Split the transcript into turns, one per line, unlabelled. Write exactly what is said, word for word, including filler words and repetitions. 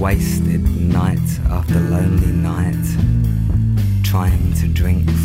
wasted night after lonely night, trying to drink